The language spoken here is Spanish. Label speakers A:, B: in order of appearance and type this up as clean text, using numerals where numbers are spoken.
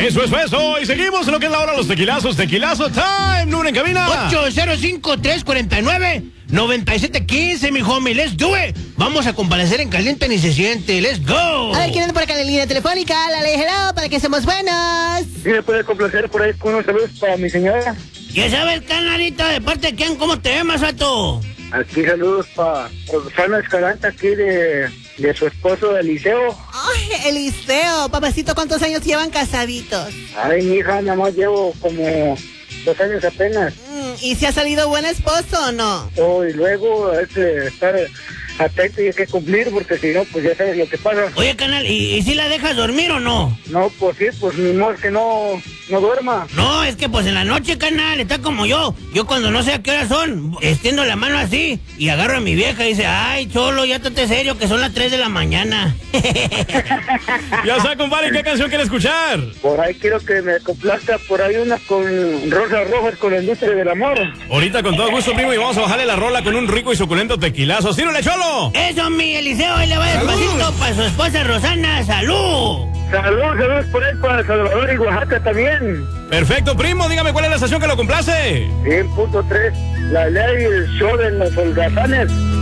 A: Eso. Y seguimos en lo que es la hora de los tequilazos. Tequilazo time. Número en cabina.
B: 805-349-9715, mi homie. Let's do it. Vamos a comparecer en Caliente Ni Se Siente. Let's go.
C: A ver, ¿quién anda por acá en la línea telefónica? Dale, hello, para que somos buenos.
D: ¿Sí me puede complacer por ahí con unos saludos para mi señora?
B: Ya sabes, canalita, ¿de parte de quién? ¿Cómo te llamas, vato?
D: Aquí saludos para Rosana Escalante, aquí de su esposo Eliseo.
C: Ay, Eliseo, papacito, ¿cuántos años llevan casaditos?
D: Ay, mi hija, nada más llevo como 2 años apenas.
C: ¿Y si ha salido buen esposo o no?
D: Oh, y luego hay que estar atento y hay que cumplir, porque si no, pues ya sabes lo que pasa.
B: Oye, canal, ¿y si la dejas dormir o no?
D: No, pues sí, pues ni modo que no duerma.
B: No, es que pues en la noche, canal, está como yo. Yo cuando no sé a qué hora son, extiendo la mano así y agarro a mi vieja y dice, ay, cholo, ya estate serio, que son las 3 de la mañana.
A: Ya está, compadre, ¿qué canción quiere escuchar?
D: Por ahí quiero que me complazca por ahí una con Rosa Rojas, con la industria del amor.
A: Ahorita con todo gusto, primo, y vamos a bajarle la rola con un rico y suculento tequilazo. ¡Sírole, cholo!
B: Eso, mi Eliseo, ahí le va despacito para su esposa Rosana. ¡Salud!
D: Saludos por ahí para Salvador y Oaxaca también.
A: Perfecto, primo, dígame cuál es la estación que lo complace.
D: 100.3, la ley y el show de los holgazanes.